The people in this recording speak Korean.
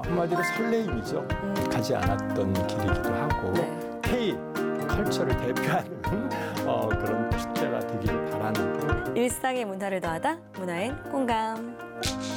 한마디로 설레임이죠. 가지 않았던 길이기도 하고 네. K 컬처를 대표하는 그런 축제가 되기를 바라는 일상의 문화를 더하다 문화엔 공감.